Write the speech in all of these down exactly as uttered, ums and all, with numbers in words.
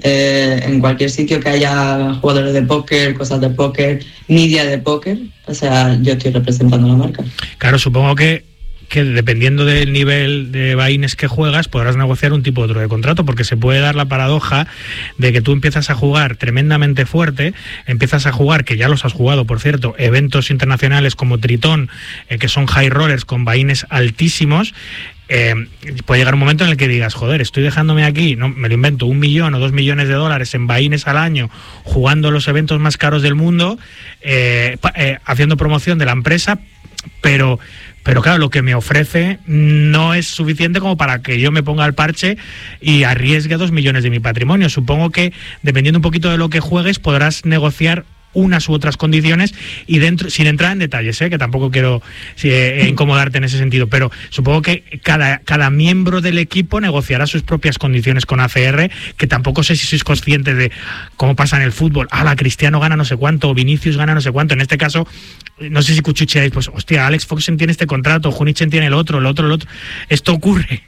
Eh, en cualquier sitio que haya jugadores de póker, cosas de póker, media de póker, o sea, yo estoy representando la marca. Claro, supongo que que dependiendo del nivel de buy-ins que juegas podrás negociar un tipo u otro de contrato, porque se puede dar la paradoja de que tú empiezas a jugar tremendamente fuerte, empiezas a jugar, que ya los has jugado por cierto, eventos internacionales como Tritón, eh, que son high rollers con buy-ins altísimos. Eh, puede llegar un momento en el que digas, joder, estoy dejándome aquí, no me lo invento, un millón o dos millones de dólares en buy-ins al año, jugando los eventos más caros del mundo, eh, eh, haciendo promoción de la empresa, pero Pero claro, lo que me ofrece no es suficiente como para que yo me ponga al parche y arriesgue dos millones de mi patrimonio. Supongo que, dependiendo un poquito de lo que juegues, podrás negociar unas u otras condiciones y dentro, sin entrar en detalles, ¿eh? Que tampoco quiero eh, incomodarte en ese sentido, pero supongo que cada, cada miembro del equipo negociará sus propias condiciones con A C R, que tampoco sé si sois conscientes de cómo pasa en el fútbol. Ah, la Cristiano gana no sé cuánto, o Vinicius gana no sé cuánto. En este caso, no sé si cuchucheáis, pues hostia, Alex Foxen tiene este contrato, Junichen tiene el otro, el otro, el otro. Esto ocurre.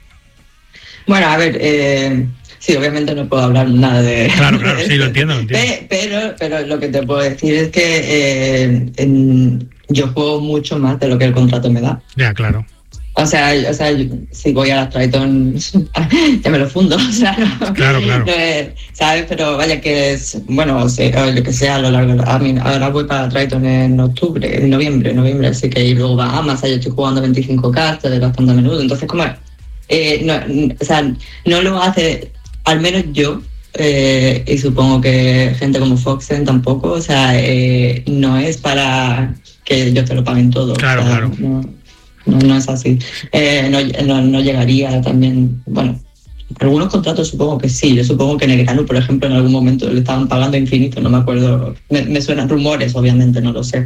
Bueno, a ver, eh... sí, obviamente no puedo hablar nada de... Claro, claro, sí, lo entiendo, lo entiendo. Pero, pero lo que te puedo decir es que eh, en, yo juego mucho más de lo que el contrato me da. Ya, claro. O sea, o sea yo, si voy a las Triton, ya me lo fundo, o sea, no, claro, claro. No es, ¿sabes? Pero vaya que es, bueno, o sea, lo que sea a lo largo, a mí, ahora voy para Triton en octubre, en noviembre, en noviembre, así que y luego Bahamas, o sea, yo estoy jugando veinticinco K, estoy bastante a menudo, entonces como, eh, no, o sea, no lo hace... Al menos yo, eh, y supongo que gente como Foxen tampoco, o sea, eh, no es para que ellos te lo paguen todo. Claro, o sea, claro. No, no, no es así. Eh, no, no, no llegaría también, bueno, algunos contratos supongo que sí. Yo supongo que Negreanu, por ejemplo, en algún momento le estaban pagando infinito, no me acuerdo. Me, me suenan rumores, obviamente, no lo sé.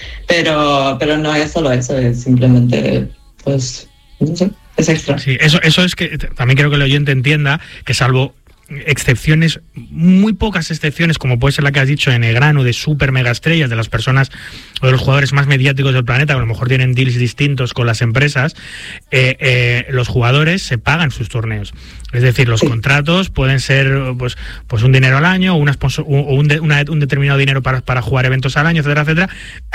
Pero, pero no es solo eso, es simplemente, pues, no sé. Es extra. Sí, eso, eso es que también quiero que el oyente entienda que, salvo excepciones, muy pocas excepciones, como puede ser la que has dicho de Negreanu, de super mega estrellas, de las personas o de los jugadores más mediáticos del planeta, que a lo mejor tienen deals distintos con las empresas, eh, eh, los jugadores se pagan sus torneos. Es decir, los sí. contratos pueden ser pues, pues un dinero al año, o, una sponsor, o un, de, una, un determinado dinero para, para jugar eventos al año, etcétera, etcétera.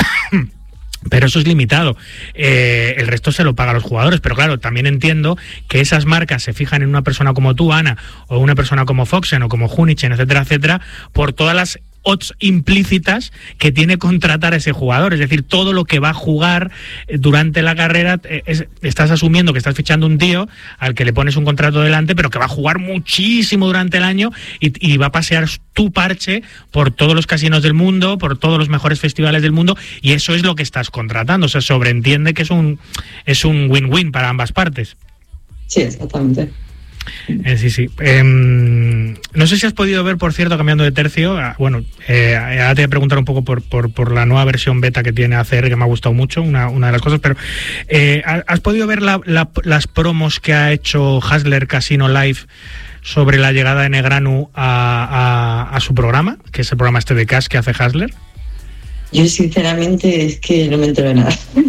Pero eso es limitado. Eh, el resto se lo paga a los jugadores. Pero claro, también entiendo que esas marcas se fijan en una persona como tú, Ana, o una persona como Foxen o como Junichen, etcétera, etcétera, por todas las odds implícitas que tiene contratar a ese jugador. Es decir, todo lo que va a jugar durante la carrera, es, estás asumiendo que estás fichando un tío al que le pones un contrato delante, pero que va a jugar muchísimo durante el año y, y va a pasear tu parche por todos los casinos del mundo, por todos los mejores festivales del mundo, y eso es lo que estás contratando. O sea, sobreentiende que es un, es un win-win para ambas partes. Sí, exactamente. Eh, sí, sí. Eh, no sé si has podido ver, por cierto, cambiando de tercio, bueno, eh, ahora te voy a preguntar un poco por, por, por la nueva versión beta que tiene A C R, que me ha gustado mucho, una, una de las cosas, pero eh, ¿has podido ver la, la, las promos que ha hecho Hustler Casino Live sobre la llegada de Negreanu a, a, a su programa, que es el programa este de Cash que hace Hustler? Yo sinceramente es que no me entero de nada.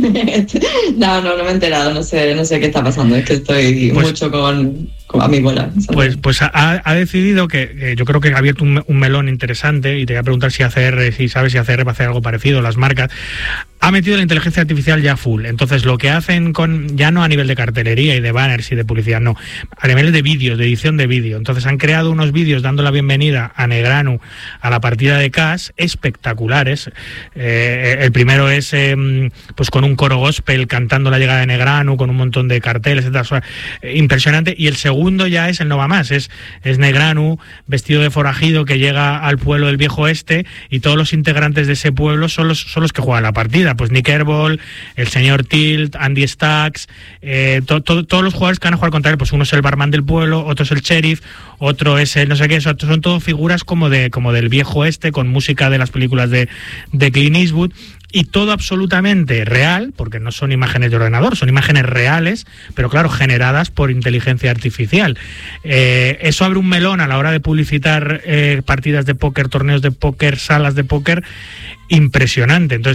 no, no, no me he enterado, no sé, no sé qué está pasando, es que estoy pues, mucho con, con a mi bola. ¿sabes? Pues, pues ha, ha decidido que, que yo creo que ha abierto un, un melón interesante, y te voy a preguntar si A C R, si sabes si A C R va a hacer algo parecido, las marcas. Ha metido la inteligencia artificial ya full. Entonces, lo que hacen con, ya no a nivel de cartelería y de banners y de publicidad, no, a nivel de vídeos, de edición de vídeo. Entonces, han creado unos vídeos dando la bienvenida a Negreanu a la partida de Cash, espectaculares. Eh, el primero es eh, pues con un coro gospel cantando la llegada de Negreanu, con un montón de carteles, etcétera. O sea, eh, impresionante. Y el segundo ya es el no va más, es, es Negreanu vestido de forajido que llega al pueblo del viejo oeste, y todos los integrantes de ese pueblo son los, son los que juegan la partida. Pues Nick Herbal, el señor Tilt, Andy Stacks, eh, to, to, todos los jugadores que van a jugar contra él, pues uno es el barman del pueblo, otro es el sheriff, otro es el no sé qué, son todo figuras como de como del viejo oeste, con música de las películas de, de Clint Eastwood, y todo absolutamente real, porque no son imágenes de ordenador, son imágenes reales, pero claro, generadas por inteligencia artificial. Eh, eso abre un melón a la hora de publicitar eh, partidas de póker, torneos de póker, salas de póker, impresionante. Entonces,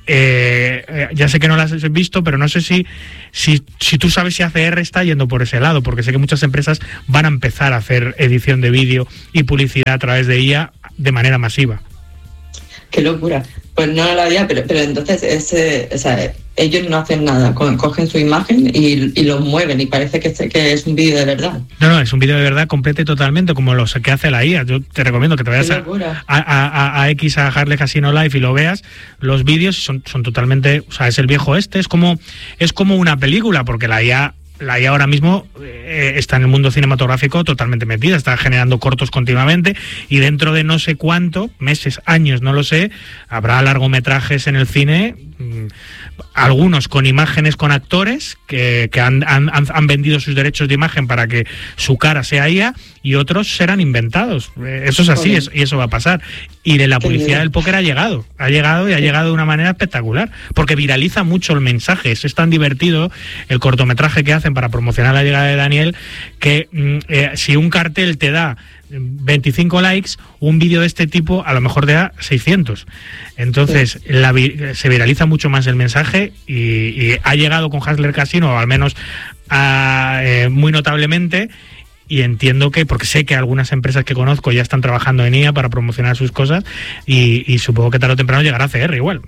Eh, eh, ya sé que no las has visto, pero no sé si, si, si tú sabes si A C R está yendo por ese lado, porque sé que muchas empresas van a empezar a hacer edición de vídeo y publicidad a través de I A de manera masiva. Qué locura. Pues no lo había, pero, pero entonces ese, o sea, ellos no hacen nada, cogen su imagen y, y lo mueven y parece que, que es un vídeo de verdad. No, no, es un vídeo de verdad completo y totalmente como los que hace la I A. Yo te recomiendo que te vayas a, a, a, a X, a Harley Casino Live y lo veas. Los vídeos son, son totalmente, o sea, es el viejo este, es como, es como una película, porque la I A La I A ahora mismo eh, está en el mundo cinematográfico totalmente metida, está generando cortos continuamente y dentro de no sé cuánto, meses, años, no lo sé, habrá largometrajes en el cine, mmm, algunos con imágenes con actores que, que han, han, han vendido sus derechos de imagen para que su cara sea I A y otros serán inventados. Eso es así, es, y eso va a pasar. Y de la publicidad del póker ha llegado, ha llegado y ha llegado de una manera espectacular, porque viraliza mucho el mensaje. Es tan divertido el cortometraje que hacen para promocionar la llegada de Daniel, que eh, si un cartel te da veinticinco likes, un vídeo de este tipo a lo mejor te da seiscientos. Entonces sí. la, se viraliza mucho más el mensaje y, y ha llegado con Hustler Casino, o al menos a, eh, muy notablemente. Y entiendo que, porque sé que algunas empresas que conozco ya están trabajando en I A para promocionar sus cosas y, y supongo que tarde o temprano llegará a C R igual.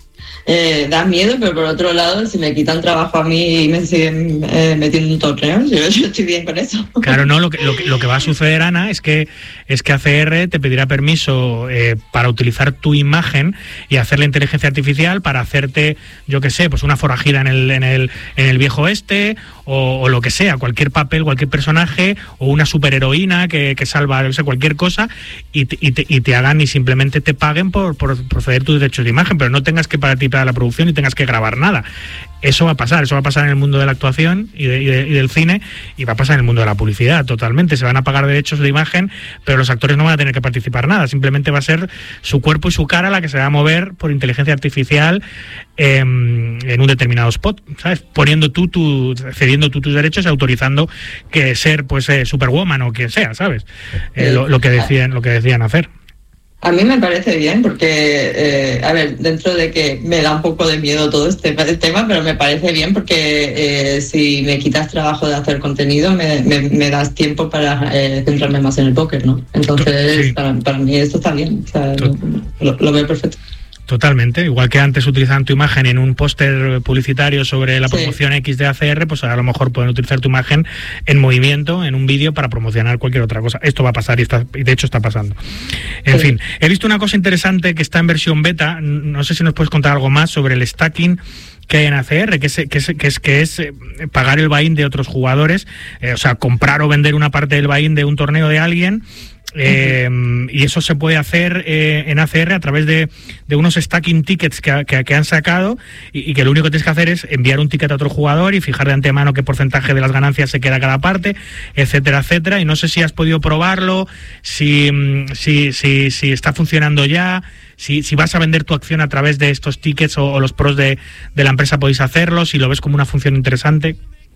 Eh, da miedo, pero por otro lado, si me quitan trabajo a mí y me siguen eh, metiendo en torneos, yo, yo estoy bien con eso. Claro, no, lo que, lo que, lo que va a suceder, Ana, es que es que A C R te pedirá permiso eh, para utilizar tu imagen y hacer la inteligencia artificial para hacerte, yo qué sé, pues una forajida en el, en el, en el viejo este, o, o lo que sea, cualquier papel, cualquier personaje, o una superheroína que, que salva, no sé, cualquier cosa, y te, y, te, y te hagan y simplemente te paguen por, por proceder tus derechos de imagen, pero no tengas que participar a la producción y tengas que grabar nada. Eso va a pasar, eso va a pasar en el mundo de la actuación y, de, y, de, y del cine, y va a pasar en el mundo de la publicidad totalmente. Se van a pagar derechos de imagen, pero los actores no van a tener que participar nada, simplemente va a ser su cuerpo y su cara la que se va a mover por inteligencia artificial eh, en un determinado spot, ¿sabes? Poniendo tú, tu, cediendo tú tus derechos y autorizando que ser pues eh, Superwoman o quien sea, ¿sabes? Eh, lo, lo que decían, lo que decían hacer. A mí me parece bien porque, eh, a ver, dentro de que me da un poco de miedo todo este tema, pero me parece bien porque eh, si me quitas trabajo de hacer contenido, me, me, me das tiempo para eh, centrarme más en el póker, ¿no? Entonces, sí. para, para mí esto está bien, o sea, lo, lo veo perfecto. Totalmente, igual que antes utilizaban tu imagen en un póster publicitario sobre la promoción sí. X de A C R, pues a lo mejor pueden utilizar tu imagen en movimiento, en un vídeo para promocionar cualquier otra cosa. Esto va a pasar y, está, y de hecho está pasando. En sí. fin, he visto una cosa interesante que está en versión beta, no sé si nos puedes contar algo más sobre el stacking que hay en A C R, que es, que es, que es, que es eh, pagar el buy-in de otros jugadores, eh, o sea, comprar o vender una parte del buy-in de un torneo de alguien. Eh, uh-huh. Y eso se puede hacer eh, en A C R a través de, de unos stacking tickets que, que, que han sacado y, y que lo único que tienes que hacer es enviar un ticket a otro jugador y fijar de antemano qué porcentaje de las ganancias se queda cada parte, etcétera, etcétera. Y no sé si has podido probarlo, si, si, si, si está funcionando ya, si, si vas a vender tu acción a través de estos tickets o, o los pros de, de la empresa podéis hacerlo, si lo ves como una función interesante.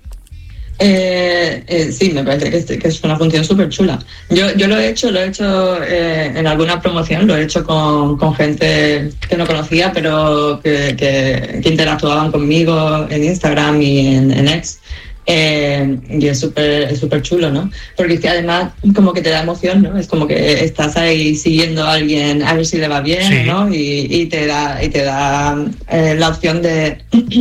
Eh, eh, sí, me parece que es, que es una función súper chula. Yo, yo lo he hecho, lo he hecho eh, en alguna promoción, lo he hecho con, con gente que no conocía, pero que, que, que interactuaban conmigo en Instagram y en, en X. Eh, y es súper es súper chulo, ¿no? Porque es que además como que te da emoción, ¿no? Es como que estás ahí siguiendo a alguien a ver si le va bien, sí. ¿no? Y, y te da, y te da eh, la opción de...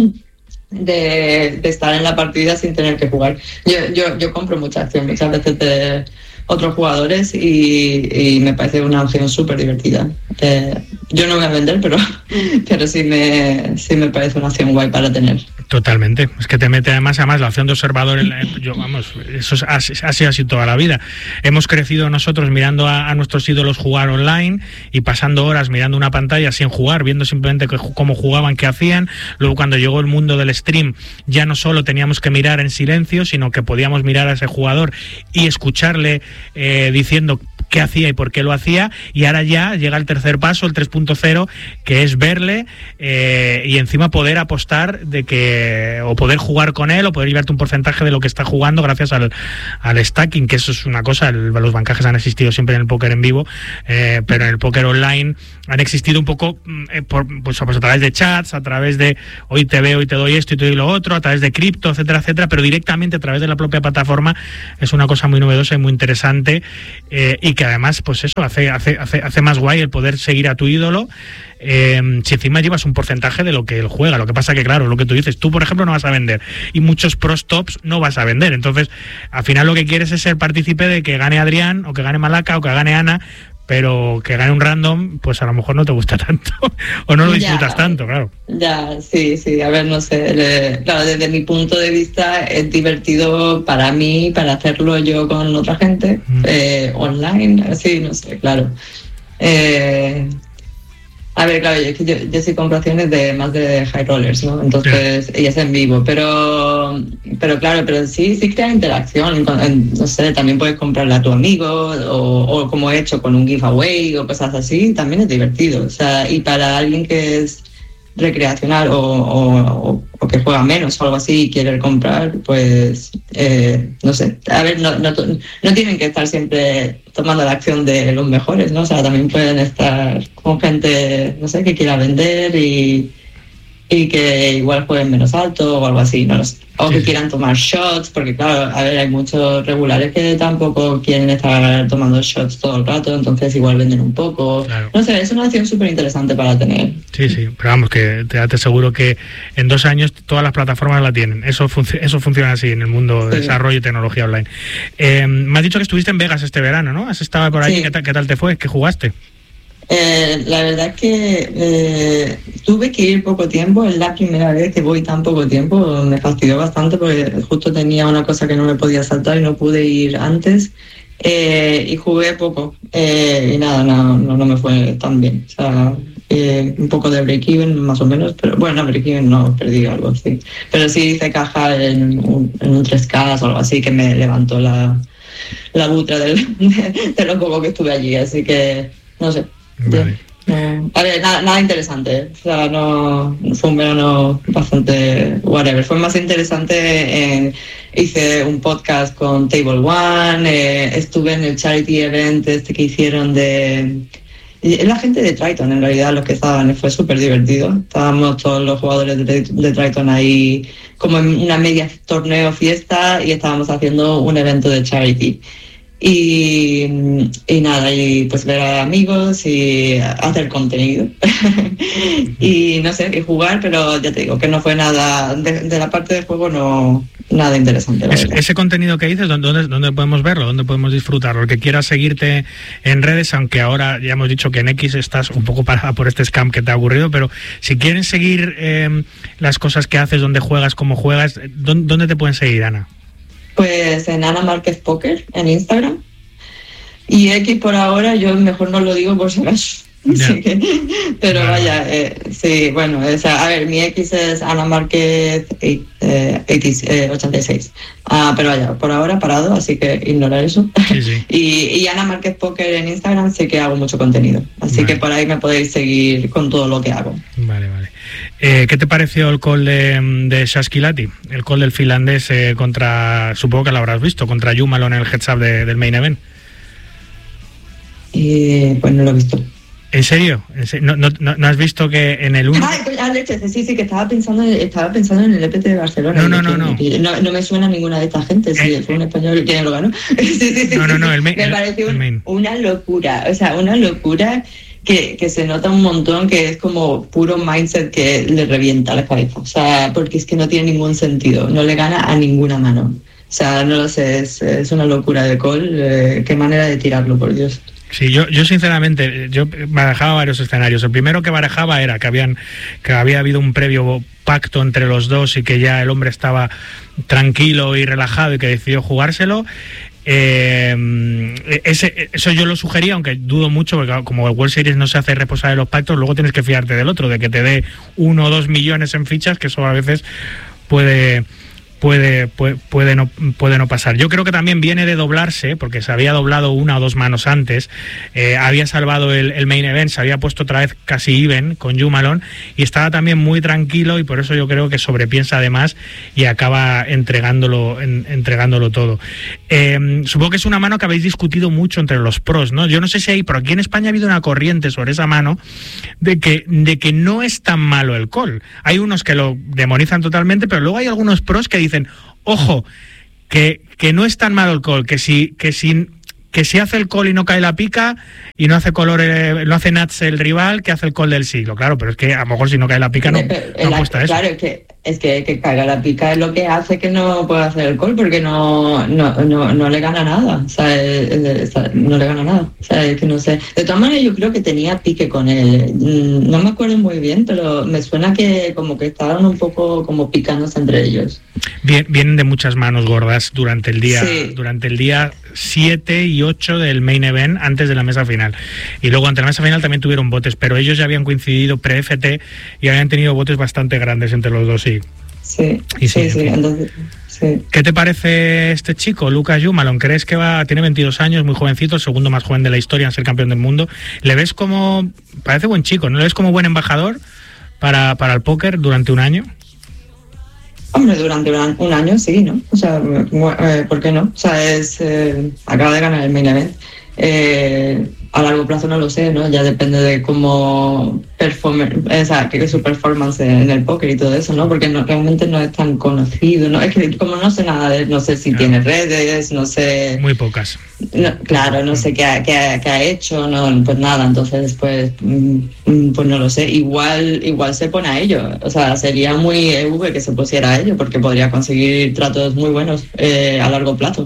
De, de estar en la partida sin tener que jugar. Yo, yo, yo compro mucha acción muchas veces de otros jugadores y, y me parece una opción súper divertida. Eh, yo no voy a vender, pero, pero sí, me, sí me parece una opción guay para tener. Totalmente, es que te mete además, además la opción de observador, en la, yo, vamos, eso es, ha, ha sido así toda la vida. Hemos crecido nosotros mirando a, a nuestros ídolos jugar online y pasando horas mirando una pantalla sin jugar, viendo simplemente que, cómo jugaban, qué hacían. Luego cuando llegó el mundo del stream ya no solo teníamos que mirar en silencio, sino que podíamos mirar a ese jugador y escucharle eh, diciendo qué hacía y por qué lo hacía, y ahora ya llega el tercer paso, el tres punto cero, que es verle eh, y encima poder apostar de que, o poder jugar con él, o poder llevarte un porcentaje de lo que está jugando gracias al, al stacking, que eso es una cosa. El, los bancajes han existido siempre en el póker en vivo, eh, pero en el póker online han existido un poco eh, por, pues, pues a través de chats, a través de hoy te veo y te doy esto y te doy lo otro, a través de cripto, etcétera, etcétera, pero directamente a través de la propia plataforma. Es una cosa muy novedosa y muy interesante, eh, y que además, pues eso, hace, hace, hace, hace más guay el poder seguir a tu ídolo, eh, si encima llevas un porcentaje de lo que él juega. Lo que pasa que, claro, lo que tú dices, tú, por ejemplo, no vas a vender, y muchos pros tops no vas a vender. Entonces, al final lo que quieres es ser partícipe de que gane Adrián, o que gane Malaka, o que gane Ana, pero que gane un random, pues a lo mejor no te gusta tanto, o no lo disfrutas ya, tanto, claro. Ya, sí, sí, a ver, no sé, le, claro, desde mi punto de vista es divertido para mí, para hacerlo yo con otra gente, mm. eh, online, así, no sé, claro. Eh, a ver, claro, yo, yo, yo sí compro acciones de más de high rollers, ¿no? Entonces, sí. Y es en vivo, pero pero claro, pero sí, sí crea interacción, con, no sé, también puedes comprarle a tu amigo, o, o como he hecho con un giveaway o cosas así, también es divertido, o sea, y para alguien que es recreacional o, o, o que juega menos o algo así y quiere comprar, pues eh, no sé, a ver, no, no, no tienen que estar siempre tomando la acción de los mejores, ¿no? O sea, también pueden estar con gente, no sé, que quiera vender y, y que igual jueguen menos alto o algo así, no lo sé. O que quieran tomar shots, porque claro, a ver, hay muchos regulares que tampoco quieren estar tomando shots todo el rato, entonces igual venden un poco. Claro. No sé, es una acción súper interesante para tener. Sí, sí, pero vamos, que te, te aseguro que en dos años todas las plataformas la tienen. Eso, func- eso funciona así en el mundo de sí. desarrollo y tecnología online. Eh, me has dicho que estuviste en Vegas este verano, ¿no? ¿Has estado por allí? Sí. ¿Qué tal, qué tal te fue? ¿Qué jugaste? Eh, la verdad es que eh, tuve que ir poco tiempo, es la primera vez que voy tan poco tiempo, me fastidió bastante porque justo tenía una cosa que no me podía saltar y no pude ir antes, eh, y jugué poco, eh, y nada, no, no, no me fue tan bien, o sea, eh, un poco de break-even más o menos, pero bueno, break-even no, perdí algo así, pero sí hice caja en un, en un tres K o algo así que me levantó la, la butra del, de, de lo poco que estuve allí, así que no sé. Vale. No, a ver, nada, nada interesante, ¿eh? O sea, no fue un verano bastante whatever. Fue más interesante, eh, hice un podcast con Table One, eh, estuve en el charity event este que hicieron de... La gente de Triton, en realidad, los que estaban, fue súper divertido. Estábamos todos los jugadores de, de Triton ahí como en una media torneo fiesta y estábamos haciendo un evento de charity. Y, y nada, y pues ver a amigos y hacer contenido y no sé, y jugar, pero ya te digo que no fue nada de, de la parte de juego, no nada interesante. Es, ese contenido que dices, ¿dónde, ¿dónde podemos verlo? ¿Dónde podemos disfrutarlo? El que quiera seguirte en redes, aunque ahora ya hemos dicho que en X estás un poco parada por este scam que te ha ocurrido, pero si quieren seguir eh, las cosas que haces, dónde juegas, cómo juegas, ¿dónde, dónde te pueden seguir, Ana? Pues en Ana Márquez Poker, en Instagram. Y X por ahora, yo mejor no lo digo por si acaso. Yeah. Que, pero vale. vaya, eh, sí, bueno, o sea, a ver, mi X es Ana Márquez ochenta y seis. Ah, pero vaya, por ahora parado, así que ignorar eso. Sí, sí. y, y Ana Márquez Poker en Instagram sí que hago mucho contenido. Así vale. que por ahí me podéis seguir con todo lo que hago. Vale, vale. Eh, ¿Qué te pareció el call de, de Shashkilati? El call del finlandés eh, contra, supongo que lo habrás visto, contra Jumalo en el heads-up de, del main event. Eh, pues no lo he visto. ¿En serio? ¿No, no, no has visto que en el uno? Ay, ah, leche, sí, sí, que estaba pensando, estaba pensando en el E P T de Barcelona. No, no, no, no. no. No me suena ninguna de esta gente, si eh, fue un español que lo ganó. sí, sí, sí, no, no, no, el main. Me pareció el main. una locura, o sea, una locura que, que se nota un montón, que es como puro mindset que le revienta la cabeza. O sea, porque es que no tiene ningún sentido, no le gana a ninguna mano. O sea, no lo sé, es, es una locura de call, eh, qué manera de tirarlo, por Dios. Sí, yo, yo sinceramente, yo barajaba varios escenarios. El primero que barajaba era que habían, que había habido un previo pacto entre los dos y que ya el hombre estaba tranquilo y relajado y que decidió jugárselo. Eh, ese, eso yo lo sugería, aunque dudo mucho, porque como el World Series no se hace responsable de los pactos, luego tienes que fiarte del otro, de que te dé uno o dos millones en fichas, que eso a veces puede... puede, puede, puede, no, puede no pasar. Yo creo que también viene de doblarse, porque se había doblado una o dos manos antes, eh, había salvado el, el main event, se había puesto otra vez casi even con Jumalon y estaba también muy tranquilo, y por eso yo creo que sobrepiensa además y acaba entregándolo, en, entregándolo todo. Eh, supongo que es una mano que habéis discutido mucho entre los pros, ¿no? Yo no sé si hay, pero aquí en España ha habido una corriente sobre esa mano de que, de que no es tan malo el call. Hay unos que lo demonizan totalmente, pero luego hay algunos pros que dicen, ojo, que, que no es tan malo el call, que si, que si, que si hace el call y no cae la pica y no hace color, eh, no hace nuts el rival, que hace el call del siglo. Claro, pero es que a lo mejor si no cae la pica no, no la, apuesta claro, eso. es que es que, que caiga la pica es lo que hace que no pueda hacer el call, porque no, no, no, no le gana nada, o sea, es, es, es, no le gana nada, o sea, es que no sé. De todas maneras yo creo que tenía pique con él, no me acuerdo muy bien, pero me suena que como que estaban un poco como picándose entre ellos. Bien, vienen de muchas manos gordas durante el día, sí. durante el día siete y ocho del main event antes de la mesa final, y luego ante la mesa final también tuvieron botes, pero ellos ya habían coincidido pre-F T y habían tenido botes bastante grandes entre los dos. Sí. Sí, y sí, sí, sí, entonces, sí. ¿Qué te parece este chico, Lucas Jumalon? ¿Crees que va, tiene veintidós años, muy jovencito, el segundo más joven de la historia en ser campeón del mundo? ¿Le ves como, parece buen chico, ¿no le ves como buen embajador para, para el póker durante un año? Hombre, durante un, un año sí, ¿no? O sea, eh, ¿por qué no? O sea, es eh, acaba de ganar el main event. Eh, a largo plazo no lo sé, ¿no? Ya depende de cómo performe, o sea, que es su performance en el póker y todo eso, ¿no? Porque no, realmente no es tan conocido, ¿no? Es que como no sé nada de él, no sé si claro. tiene redes, no sé... Muy pocas. No, claro, no sé qué ha, qué, ha, qué ha hecho, no, pues nada, entonces pues, pues no lo sé. Igual, igual se pone a ello, o sea, sería muy E V que se pusiera a ello, porque podría conseguir tratos muy buenos eh, a largo plazo.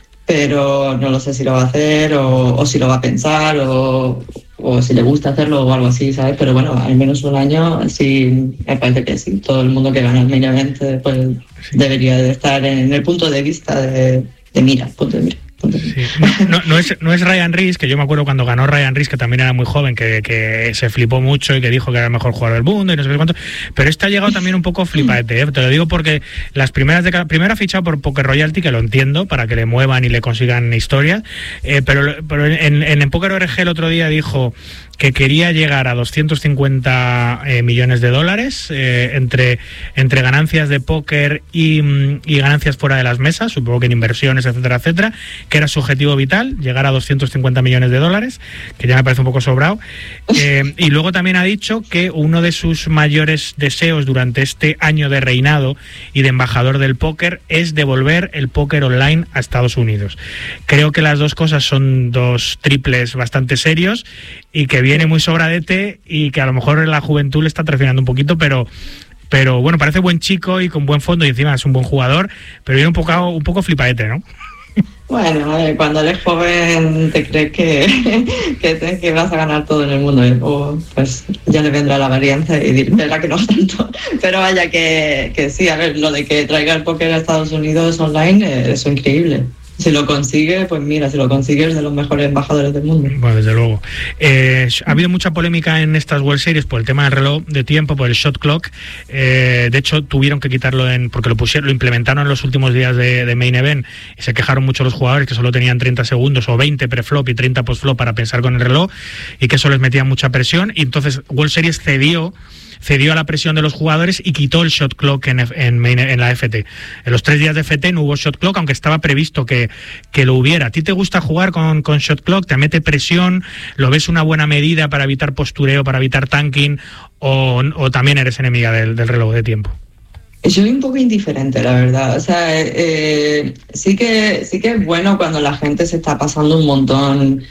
Pero no lo sé si lo va a hacer o, o si lo va a pensar o, o si le gusta hacerlo o algo así, ¿sabes? Pero bueno, al menos un año sí, me parece que sí. Todo el mundo que gana el main event pues, sí. debería de estar en el punto de vista de, de mira, punto de mira. Sí. No, no, es, no es Ryan Rees, que yo me acuerdo cuando ganó Ryan Rees, que también era muy joven, que, que se flipó mucho y que dijo que era el mejor jugador del mundo y no sé qué cuánto, pero este ha llegado también un poco flipadete, ¿eh? Te lo digo porque las primeras de cada, primero ha fichado por Poker Royalty, que lo entiendo, para que le muevan y le consigan historia, eh, pero, pero en, en, en Poker O R G el otro día dijo que quería llegar a doscientos cincuenta eh, millones de dólares eh, entre, entre ganancias de póker y, y ganancias fuera de las mesas, supongo que en inversiones, etcétera, etcétera, que era su objetivo vital, llegar a doscientos cincuenta millones de dólares, que ya me parece un poco sobrado. Eh, y luego también ha dicho que uno de sus mayores deseos durante este año de reinado y de embajador del póker es devolver el póker online a Estados Unidos. Creo que las dos cosas son dos triples bastante serios y que viene muy sobradete y que a lo mejor en la juventud le está traicionando un poquito, pero pero bueno, parece buen chico y con buen fondo y encima es un buen jugador, pero viene un poco, un poco flipadete, ¿no? Bueno, a ver, cuando eres joven te crees que, que, te, que vas a ganar todo en el mundo, ¿eh? O pues ya le vendrá la varianza y dirá que no tanto. Pero vaya que, que sí, a ver, lo de que traiga el póker a Estados Unidos online, eh, eso es increíble. Si lo consigue, pues mira, si lo consigue es de los mejores embajadores del mundo. Bueno, desde luego. Eh, ha habido mucha polémica en estas World Series por el tema del reloj de tiempo, por el shot clock. Eh, de hecho, tuvieron que quitarlo en porque lo pusieron, lo implementaron en los últimos días de, de main event y se quejaron mucho los jugadores que solo tenían treinta segundos o veinte preflop y treinta postflop para pensar con el reloj y que eso les metía mucha presión. Y entonces World Series cedió cedió a la presión de los jugadores y quitó el shot clock en, en, en la F T. En los tres días de F T no hubo shot clock, aunque estaba previsto que, que lo hubiera. ¿A ti te gusta jugar con, con shot clock? ¿Te mete presión? ¿Lo ves una buena medida para evitar postureo, para evitar tanking? ¿O, o también eres enemiga del, del reloj de tiempo? Soy un poco indiferente, la verdad. O sea, eh, sí que sí que es bueno cuando la gente se está pasando un montón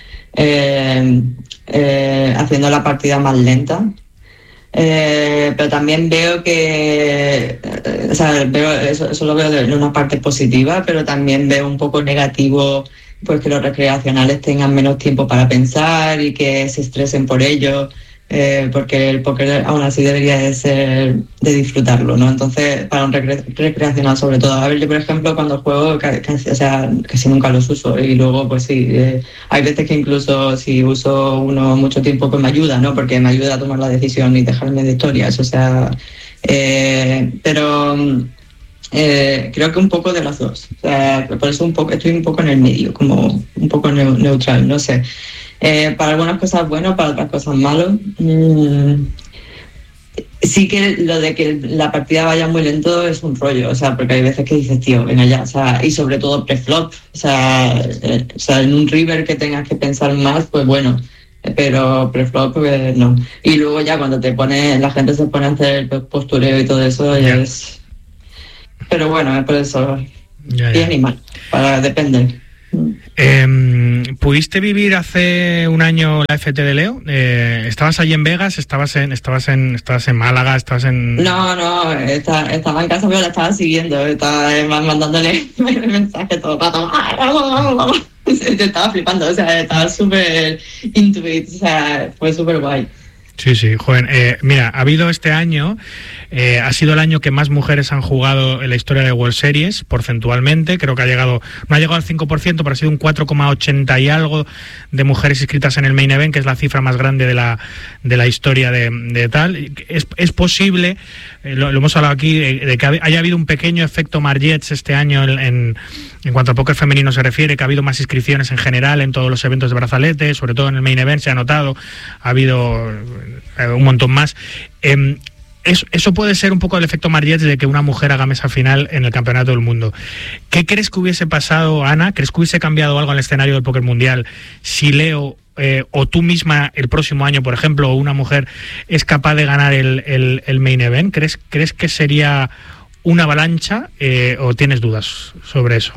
eh, eh, haciendo la partida más lenta. Eh, pero también veo que, eh, o sea, veo eso, eso lo veo de una parte positiva, pero también veo un poco negativo, pues que los recreacionales tengan menos tiempo para pensar y que se estresen por ello, eh, porque el póker aún así debería de ser de disfrutarlo, ¿no? Entonces, para un recre- recreacional sobre todo. A ver, yo por ejemplo cuando juego casi, o sea, casi nunca los uso y luego pues sí, eh, hay veces que incluso si uso uno mucho tiempo pues me ayuda, ¿no? Porque me ayuda a tomar la decisión y dejarme de historias, o sea, eh, pero Eh, creo que un poco de las dos. O sea, por eso un poco, estoy un poco en el medio, como un poco neu- neutral, no sé. Eh, para algunas cosas bueno, para otras cosas malo. Mm, sí que lo de que la partida vaya muy lento es un rollo, o sea, porque hay veces que dices, tío, venga ya, o sea, y sobre todo pre-flop, o sea, eh, o sea, en un river que tengas que pensar más, pues bueno, pero pre-flop pues no. Y luego ya cuando te pone, la gente se pone a hacer el postureo y todo eso, ya Ya. es... Pero bueno, es por eso, Ya, ya. bien y mal, para depender. Eh, ¿Pudiste vivir hace un año la F T de Leo? Eh, ¿Estabas allí en Vegas? ¿Estabas en, estabas en, estabas en Málaga? ¿Estabas en...? No, no, está, estaba en casa, pero la estaba siguiendo, estaba eh, mandándole mensajes todo el rato. ¡Ah, vamos, vamos, vamos! Te estaba flipando, o sea, estaba súper into it, o sea, fue súper guay. Sí, sí, joven. Eh, mira, ha habido este año, eh, ha sido el año que más mujeres han jugado en la historia de World Series, porcentualmente. Creo que ha llegado, no ha llegado al cinco por ciento, pero ha sido un cuatro coma ochenta y algo de mujeres inscritas en el Main Event, que es la cifra más grande de la, de la historia de, de tal. Es, es posible, eh, lo, lo hemos hablado aquí, de, de que haya habido un pequeño efecto Margets este año en, en, en cuanto al póker femenino se refiere, que ha habido más inscripciones en general en todos los eventos de brazalete, sobre todo en el Main Event se ha notado, ha habido un montón más. Eh, eso, eso puede ser un poco el efecto Margets de que una mujer haga mesa final en el campeonato del mundo. ¿Qué crees que hubiese pasado, Ana? ¿Crees que hubiese cambiado algo en el escenario del póker mundial si Leo eh, o tú misma el próximo año, por ejemplo, o una mujer es capaz de ganar el, el, el Main Event? ¿Crees, ¿Crees que sería una avalancha eh, o tienes dudas sobre eso?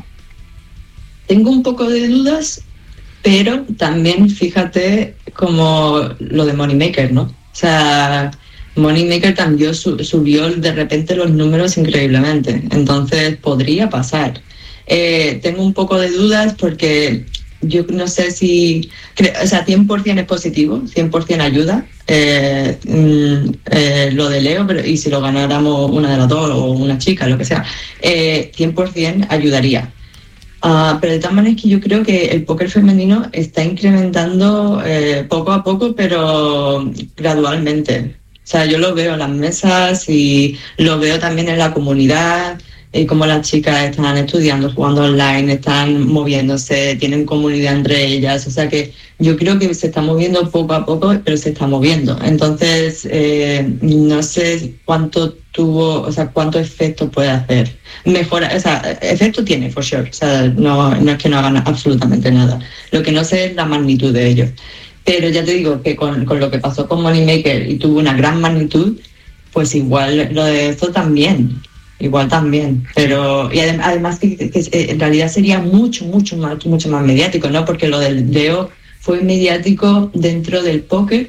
Tengo un poco de dudas, pero también fíjate como lo de Moneymaker, ¿no? O sea, Moneymaker también su, subió de repente los números increíblemente, entonces podría pasar. Eh, tengo un poco de dudas porque yo no sé si... O sea, cien por ciento es positivo, cien por ciento ayuda eh, eh, lo de Leo, pero y si lo ganáramos una de las dos o una chica, lo que sea, eh, cien por ciento ayudaría. Uh, pero de todas maneras que yo creo que el póker femenino está incrementando eh, poco a poco, pero gradualmente. O sea, yo lo veo en las mesas y lo veo también en la comunidad, y cómo las chicas están estudiando, jugando online, están moviéndose, tienen comunidad entre ellas. O sea que yo creo que se está moviendo poco a poco, pero se está moviendo. Entonces, eh, no sé cuánto tuvo, o sea, cuánto efecto puede hacer. Mejora, o sea, efecto tiene, for sure. O sea, no, no es que no hagan absolutamente nada. Lo que no sé es la magnitud de ello. Pero ya te digo que con, con lo que pasó con Moneymaker y tuvo una gran magnitud, pues igual lo de esto también. Igual también, pero y adem- además que, que, que en realidad sería mucho, mucho más, mucho más mediático, ¿no? Porque lo del Leo fue mediático dentro del póker,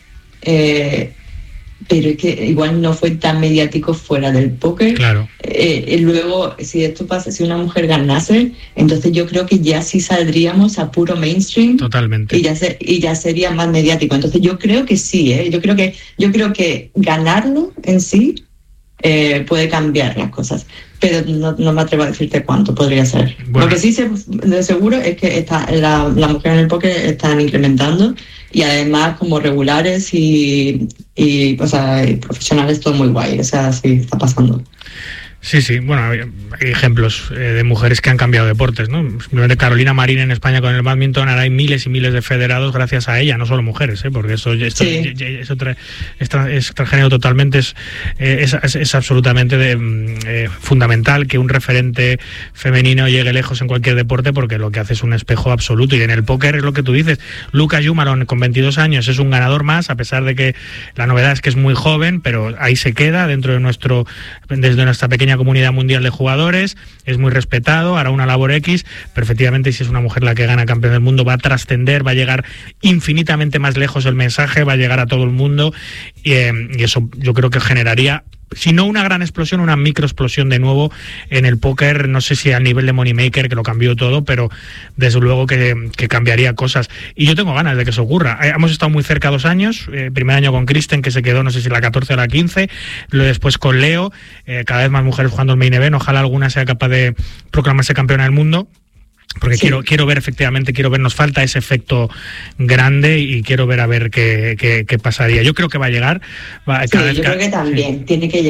eh, pero es que igual no fue tan mediático fuera del póker. Claro. Eh, y luego, si esto pasa, si una mujer ganase, entonces yo creo que ya sí saldríamos a puro mainstream. Totalmente. Y ya se, y ya sería más mediático. Entonces yo creo que sí, ¿eh? Yo creo que, yo creo que ganarlo en sí Eh, puede cambiar las cosas, pero no, no me atrevo a decirte cuánto podría ser. Bueno. Lo que sí sé de seguro es que está, la, la mujer en el póker están incrementando y además como regulares y, y, o sea, y profesionales, todo muy guay. O sea, sí está pasando. Sí, sí, bueno, hay ejemplos eh, de mujeres que han cambiado deportes, ¿no? Simplemente Carolina Marín en España con el bádminton, ahora hay miles y miles de federados gracias a ella, no solo mujeres, ¿eh? Porque eso, esto, Sí. es, otra, es, es transgénero totalmente, es, es, es, es absolutamente de, eh, fundamental que un referente femenino llegue lejos en cualquier deporte, porque lo que hace es un espejo absoluto. Y en el póker es lo que tú dices, Lucas Jumaron con veintidós años es un ganador más, a pesar de que la novedad es que es muy joven, pero ahí se queda dentro de nuestro, desde nuestra pequeña comunidad mundial de jugadores, es muy respetado, hará una labor X, pero efectivamente si es una mujer la que gana campeón del mundo va a trascender, va a llegar infinitamente más lejos el mensaje, va a llegar a todo el mundo y, eh, y eso yo creo que generaría, si no una gran explosión, una microexplosión de nuevo en el póker, no sé si al nivel de Moneymaker, que lo cambió todo, pero desde luego que, que cambiaría cosas. Y yo tengo ganas de que eso ocurra. Eh, hemos estado muy cerca dos años, eh, primer año con Kristen, que se quedó, no sé si la catorce o la quince, luego después con Leo, eh, cada vez más mujeres jugando el Main Event, ojalá alguna sea capaz de proclamarse campeona del mundo. Porque sí. quiero quiero ver, efectivamente, quiero ver, nos falta ese efecto grande y quiero ver a ver qué, qué, qué pasaría. Yo creo que va a llegar. Va, Sí, cada yo vez, creo que también, sí. Tiene que llegar.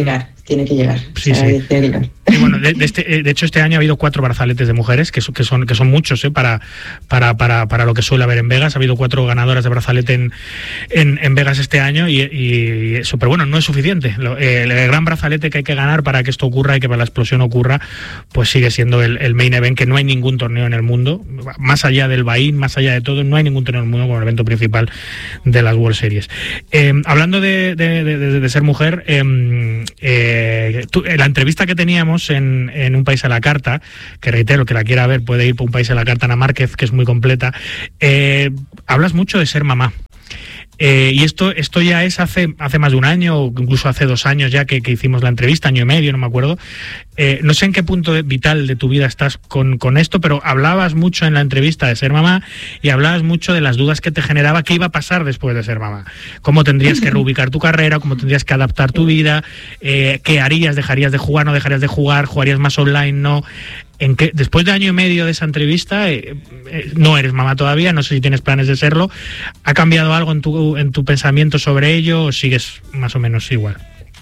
tiene que llegar. Sí, o sea, sí. Tiene que llegar. Y bueno, de, de, este, de hecho este año ha habido cuatro brazaletes de mujeres, que, que, son, que son muchos ¿eh? para, para, para, para lo que suele haber en Vegas. Ha habido cuatro ganadoras de brazalete en, en, en Vegas este año y, y, y eso, pero bueno, no es suficiente. Lo, eh, el gran brazalete que hay que ganar para que esto ocurra y que para la explosión ocurra, pues sigue siendo el, el main event, que no hay ningún torneo en el mundo, más allá del Bahín, más allá de todo, no hay ningún torneo en el mundo como el evento principal de las World Series. Eh, hablando de, de, de, de, de ser mujer, eh, eh, tú, la entrevista que teníamos En, en Un País a la Carta, que reitero, que la quiera ver puede ir por Un País a la Carta, Ana Márquez, que es muy completa, eh, hablas mucho de ser mamá. Eh, y esto esto ya es hace hace más de un año, o incluso hace dos años ya que, que hicimos la entrevista, año y medio, no me acuerdo. Eh, no sé en qué punto de, vital de tu vida estás con, con esto, pero hablabas mucho en la entrevista de ser mamá y hablabas mucho de las dudas que te generaba qué iba a pasar después de ser mamá. Cómo tendrías que reubicar tu carrera, cómo tendrías que adaptar tu vida, eh, qué harías, dejarías de jugar, no dejarías de jugar, jugarías más online, no... En que después de año y medio de esa entrevista, eh, eh, no eres mamá todavía, no sé si tienes planes de serlo. ¿Ha cambiado algo en tu en tu pensamiento sobre ello o sigues más o menos igual?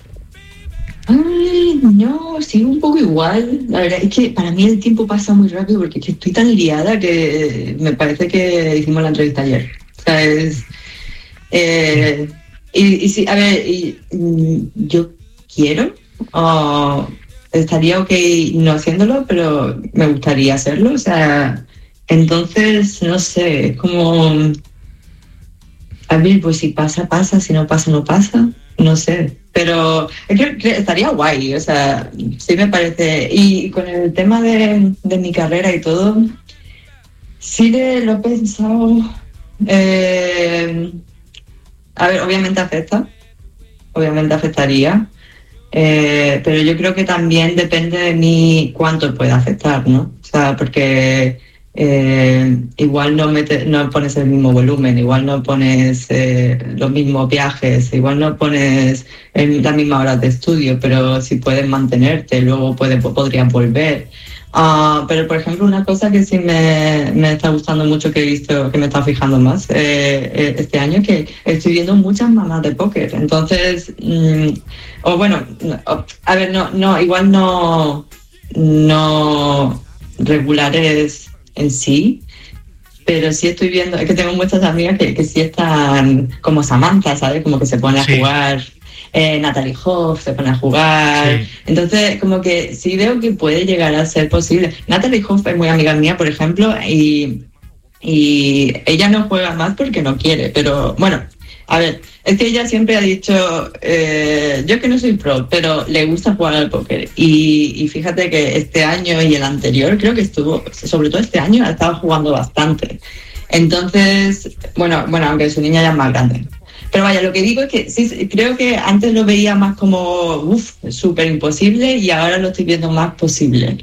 Ay, no, sigo un poco igual. La verdad es que para mí el tiempo pasa muy rápido porque es que estoy tan liada que me parece que hicimos la entrevista ayer. O sea, es, eh, y, y sí, a ver, y, y, yo quiero... Uh, estaría ok no haciéndolo, pero me gustaría hacerlo, o sea, entonces, no sé, es como, a ver, pues si pasa, pasa, si no pasa, no pasa, no sé, pero es que, que estaría guay, o sea, sí me parece, y con el tema de, de mi carrera y todo, sí le, lo he pensado, eh, a ver, obviamente afecta, obviamente afectaría, Eh, pero yo creo que también depende de mí cuánto pueda afectar, ¿no? O sea, porque eh, igual no, mete, no pones el mismo volumen, igual no pones eh, los mismos viajes, igual no pones el, las mismas horas de estudio, pero si puedes mantenerte, luego puede, podrías volver. Uh, pero, por ejemplo, una cosa que sí me, me está gustando mucho, que he visto, que me está fijando más eh, este año, que estoy viendo muchas mamás de póker. Entonces, mmm, o bueno, a ver, no, no, igual no, no regulares en sí, pero sí estoy viendo, es que tengo muchas amigas que, que sí están como Samantha, ¿sabes? Como que se pone a sí. jugar... Eh, Natalie Hoff se pone a jugar, sí. Entonces como que sí veo que puede llegar a ser posible. Natalie Hoff es muy amiga mía, por ejemplo, y, y ella no juega más porque no quiere, pero bueno, a ver, es que ella siempre ha dicho, eh, yo que no soy pro, pero le gusta jugar al póker, y, y fíjate que este año y el anterior creo que estuvo, sobre todo este año, ha estado jugando bastante. Entonces, bueno, bueno, aunque su niña ya es más grande. Pero vaya, lo que digo es que sí, creo que antes lo veía más como, uff, súper imposible, y ahora lo estoy viendo más posible.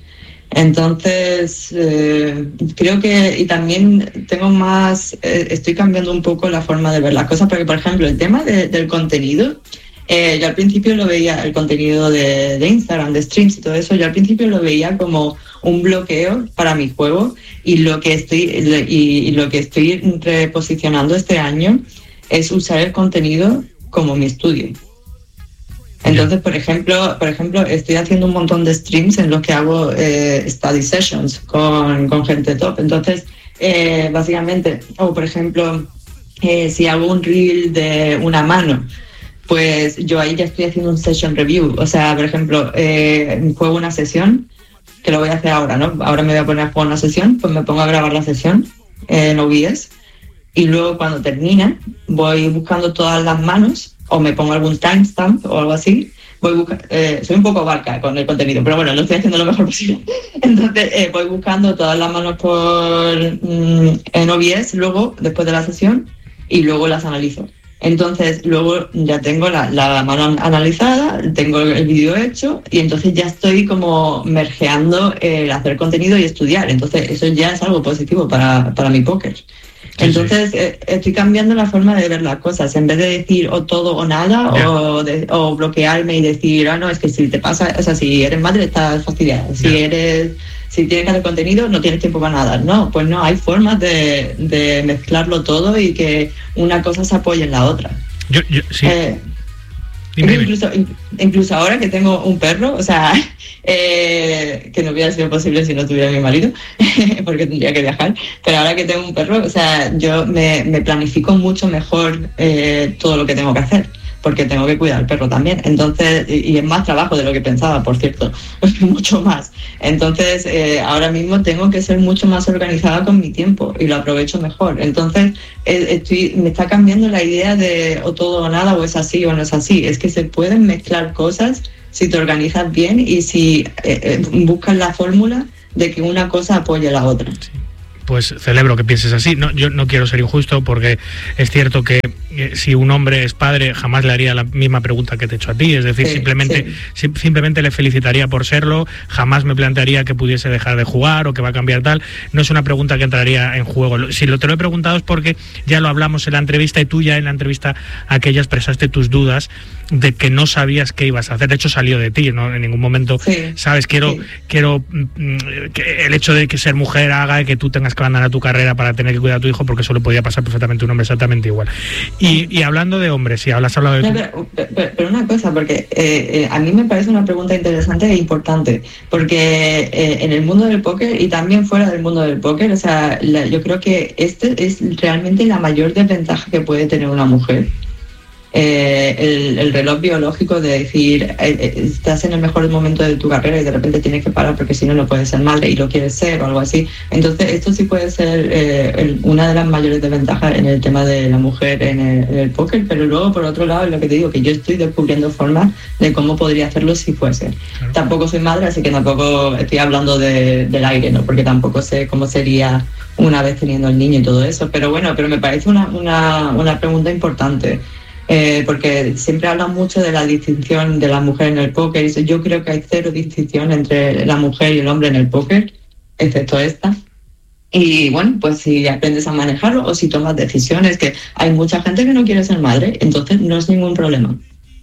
Entonces, eh, creo que, y también tengo más, eh, estoy cambiando un poco la forma de ver las cosas, porque, por ejemplo, el tema de, del contenido, eh, yo al principio lo veía, el contenido de, de Instagram, de streams y todo eso, yo al principio lo veía como un bloqueo para mi juego, y lo que estoy, y, y lo que estoy reposicionando este año es usar el contenido como mi estudio. Entonces, por ejemplo, por ejemplo, estoy haciendo un montón de streams en los que hago eh, study sessions con, con gente top. Entonces, eh, básicamente, o por ejemplo, eh, si hago un reel de una mano, pues yo ahí ya estoy haciendo un session review. O sea, por ejemplo, eh, juego una sesión, que lo voy a hacer ahora, ¿no? Ahora me voy a poner a jugar una sesión, pues me pongo a grabar la sesión en O B S. Y luego cuando termina voy buscando todas las manos, o me pongo algún timestamp o algo así. Voy busca- eh, soy un poco barca con el contenido, pero bueno, lo estoy haciendo lo mejor posible. Entonces eh, voy buscando todas las manos por mm, en O B S luego, después de la sesión, y luego las analizo. Entonces luego ya tengo la, la mano analizada, tengo el vídeo hecho, y entonces ya estoy como mergeando el hacer contenido y estudiar. Entonces eso ya es algo positivo para, para mi póker. Entonces sí, sí. Eh, estoy cambiando la forma de ver las cosas. En vez de decir o todo o nada, yeah. o, de, o bloquearme y decir, ah, no, es que si te pasa, o sea, si eres madre estás fastidiada, si yeah. eres, si tienes que hacer contenido no tienes tiempo para nada. No, pues no, hay formas de, de mezclarlo todo y que una cosa se apoye en la otra. Yo, yo sí. Eh, Dime, dime. Incluso, incluso ahora que tengo un perro, o sea, eh, que no hubiera sido posible si no tuviera mi marido, porque tendría que viajar, pero ahora que tengo un perro, o sea, yo me, me planifico mucho mejor eh, todo lo que tengo que hacer, porque tengo que cuidar al perro también. Entonces, y, y es más trabajo de lo que pensaba, por cierto, mucho más. Entonces, eh, ahora mismo tengo que ser mucho más organizada con mi tiempo y lo aprovecho mejor. Entonces, eh, estoy, me está cambiando la idea de o todo o nada, o es así o no es así. Es que se pueden mezclar cosas si te organizas bien y si eh, eh, buscas la fórmula de que una cosa apoye a la otra. Sí. Pues celebro que pienses así. No, yo no quiero ser injusto porque es cierto que eh, si un hombre es padre jamás le haría la misma pregunta que te he hecho a ti, es decir, sí, simplemente sí. Si, simplemente le felicitaría por serlo, jamás me plantearía que pudiese dejar de jugar o que va a cambiar tal. No es una pregunta que entraría en juego. Si lo, te lo he preguntado es porque ya lo hablamos en la entrevista y tú ya en la entrevista aquella expresaste tus dudas de que no sabías qué ibas a hacer. De hecho salió de ti, ¿no? En ningún momento, sí, sabes, quiero, sí. quiero que el hecho de que ser mujer haga que tú tengas que abandonar tu carrera para tener que cuidar a tu hijo, porque eso le podía pasar perfectamente a un hombre exactamente igual. Y, y hablando de hombres, si hablas hablado de... No, pero, pero, pero una cosa, porque eh, eh, a mí me parece una pregunta interesante e importante, porque eh, en el mundo del póker y también fuera del mundo del póker, o sea, la, yo creo que este es realmente la mayor desventaja que puede tener una mujer. Eh, el, el reloj biológico de decir eh, eh, estás en el mejor momento de tu carrera y de repente tienes que parar porque si no no puedes ser madre y lo quieres ser o algo así. Entonces esto sí puede ser eh, el, una de las mayores desventajas en el tema de la mujer en el, en el póker, pero luego por otro lado es lo que te digo, que yo estoy descubriendo formas de cómo podría hacerlo si fuese. Claro. Tampoco soy madre, así que tampoco estoy hablando de, del aire, ¿no? Porque tampoco sé cómo sería una vez teniendo el niño y todo eso, pero bueno, pero me parece una, una, una pregunta importante. Eh, porque siempre hablan mucho de la distinción de la mujer en el póker. Yo creo que hay cero distinción entre la mujer y el hombre en el póker, excepto esta. Y bueno, pues si aprendes a manejarlo o si tomas decisiones, que hay mucha gente que no quiere ser madre, entonces no es ningún problema.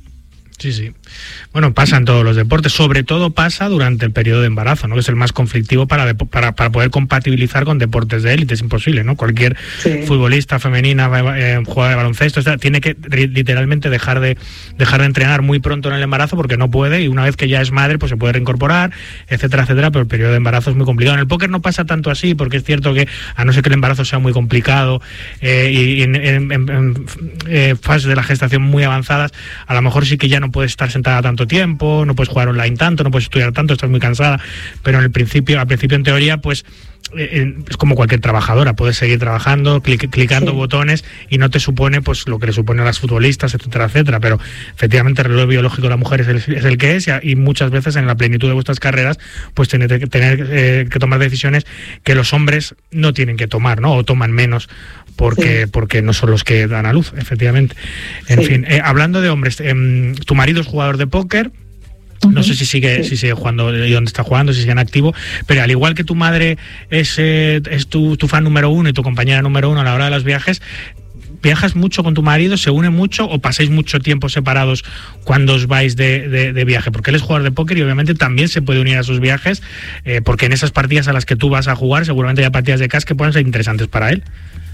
Sí, sí. Bueno, pasa en todos los deportes, sobre todo pasa durante el periodo de embarazo, ¿no? Que es el más conflictivo para, para, para poder compatibilizar con deportes de élite, es imposible, ¿no? Cualquier sí. futbolista femenina, eh, jugadora de baloncesto, está, tiene que literalmente dejar de dejar de entrenar muy pronto en el embarazo porque no puede, y una vez que ya es madre, pues se puede reincorporar, etcétera, etcétera, pero el periodo de embarazo es muy complicado. En el póker no pasa tanto así, porque es cierto que, a no ser que el embarazo sea muy complicado eh, y en, en, en, en eh, fases de la gestación muy avanzadas, a lo mejor sí que ya no puedes estar sentada tanto tiempo, no puedes jugar online tanto, no puedes estudiar tanto, estás muy cansada, pero en el principio, al principio en teoría, pues eh, es como cualquier trabajadora, puedes seguir trabajando, clic, clicando sí. botones y no te supone pues lo que le supone a las futbolistas, etcétera, etcétera, pero efectivamente el reloj biológico de la mujer es el, es el que es, y muchas veces en la plenitud de vuestras carreras pues tenéis que tener eh, que tomar decisiones que los hombres no tienen que tomar, ¿no? O toman menos porque, sí. porque no son los que dan a luz, efectivamente. En sí. fin, eh, hablando de hombres, eh, tu marido es jugador de póker. No sé si sigue, sí. si sigue jugando y dónde está jugando, si sigue en activo, pero al igual que tu madre es, eh, es tu, tu fan número uno y tu compañera número uno a la hora de los viajes, ¿viajas mucho con tu marido? ¿Se une mucho o pasáis mucho tiempo separados cuando os vais de, de, de viaje? Porque él es jugador de póker y obviamente también se puede unir a sus viajes, eh, porque en esas partidas a las que tú vas a jugar seguramente hay partidas de cash que pueden ser interesantes para él.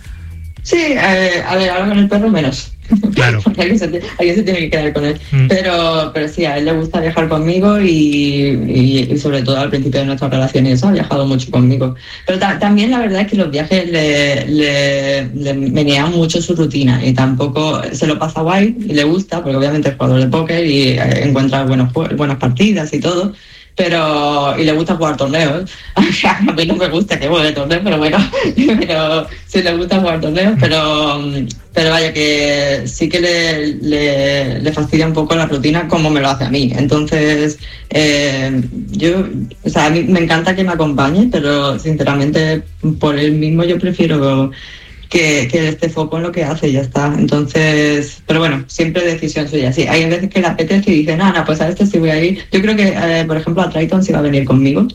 Sí, eh, a ver, ahora con el perro menos. Claro. alguien, se, alguien se tiene que quedar con él. Mm. Pero pero sí, a él le gusta viajar conmigo y, y, y sobre todo al principio de nuestra relación y eso, ha viajado mucho conmigo. Pero ta- también la verdad es que los viajes le, le, le menean mucho su rutina y tampoco se lo pasa guay y le gusta, porque obviamente es jugador de póker y eh, encuentra buenos, buenas partidas y todo. Pero, y le gusta jugar torneos. A mí no me gusta que juegue torneos, pero bueno, pero sí le gusta jugar torneos, pero, pero vaya que sí que le, le, le fastidia un poco la rutina como me lo hace a mí. Entonces, eh, yo, o sea, a mí me encanta que me acompañe, pero sinceramente por él mismo yo prefiero que, que esté foco en lo que hace y ya está. Entonces, pero bueno, siempre decisión suya. Sí, hay veces que le apetece y dice, nada, pues a este sí voy a ir. Yo creo que, eh, por ejemplo, a Triton sí va a venir conmigo.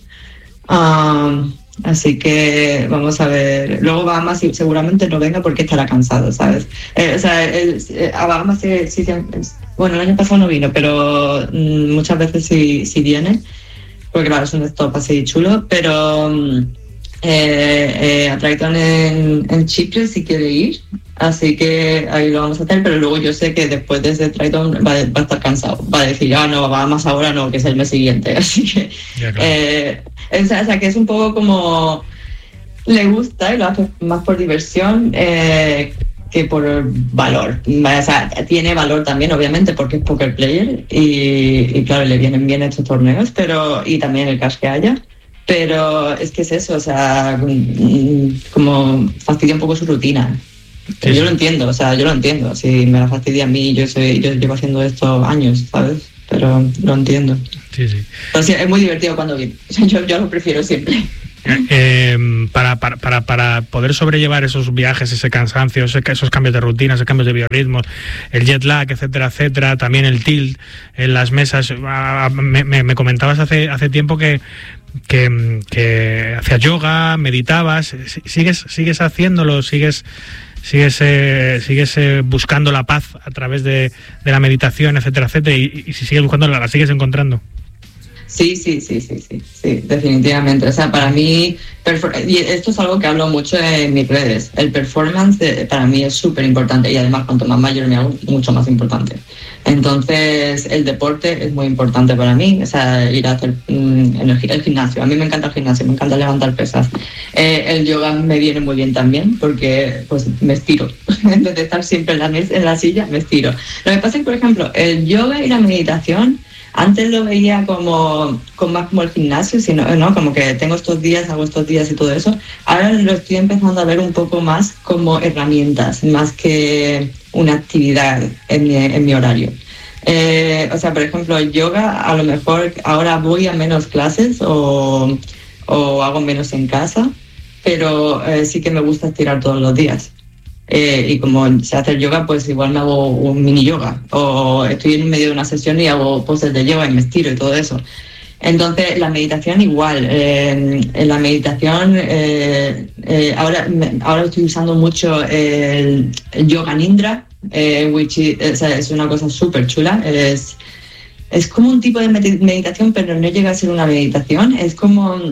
Um, así que vamos a ver. Luego Bahamas sí, seguramente no venga porque estará cansado, ¿sabes? Eh, o sea, el, a Bahamas sí, sí, sí, bueno, el año pasado no vino, pero mm, muchas veces sí, sí viene, porque claro, es un stop así chulo, pero... Um, eh, eh, a Triton en, en Chipre si quiere ir, así que ahí lo vamos a hacer, pero luego yo sé que después de ese Triton va, va a estar cansado, va a decir, ah, no, va más ahora, no, que es el mes siguiente, así que, yeah, claro. eh, o, sea, o sea, que es un poco como, le gusta y lo hace más por diversión, eh, que por valor. O sea, tiene valor también, obviamente, porque es poker player y, y claro, le vienen bien estos torneos, pero y también el cash que haya, pero es que es eso, o sea, como fastidia un poco su rutina. Pero sí, yo sí. lo entiendo, o sea, yo lo entiendo. Si me la fastidia a mí, yo soy, yo llevo haciendo esto años, ¿sabes? Pero lo entiendo. Sí, sí. O sea, es muy divertido cuando viene. O sea, yo, yo lo prefiero siempre. Eh, para, para, para, para poder sobrellevar esos viajes, ese cansancio, ese, esos cambios de rutina, esos cambios de biorritmos, el jet lag, etcétera, etcétera, también el tilt en las mesas. Me, me, me comentabas hace, hace tiempo que, que, que hacías yoga, meditabas. ¿Sigues, sigues haciéndolo? ¿Sigues, sigues, eh, sigues eh, buscando la paz a través de, de la meditación, etcétera, etcétera? Y, y si sigues buscando, ¿la, la sigues encontrando? Sí, sí, sí, sí, sí, sí, definitivamente. O sea, para mí, y esto es algo que hablo mucho en mis redes, el performance de, para mí es súper importante y además cuanto más mayor me hago, mucho más importante. Entonces, el deporte es muy importante para mí, o sea, ir a hacer mm, el, el gimnasio. A mí me encanta el gimnasio, me encanta levantar pesas. Eh, el yoga me viene muy bien también porque pues me estiro. En vez de estar siempre en la, mesa, en la silla, me estiro. Lo que pasa es que, por ejemplo, el yoga y la meditación, antes lo veía como, como más como el gimnasio, sino, ¿no? Como que tengo estos días, hago estos días y todo eso. Ahora lo estoy empezando a ver un poco más como herramientas, más que una actividad en mi, en mi horario. Eh, o sea, por ejemplo, el yoga, a lo mejor ahora voy a menos clases o, o hago menos en casa, pero eh, sí que me gusta estirar todos los días. Eh, y como sé hacer yoga, pues igual me hago un mini yoga o estoy en medio de una sesión y hago poses de yoga y me estiro y todo eso. Entonces la meditación igual, eh, en la meditación eh, eh, ahora, ahora estoy usando mucho el, el yoga nidra, eh, which is, o sea, es una cosa súper chula, es, es como un tipo de meditación, pero no llega a ser una meditación, es como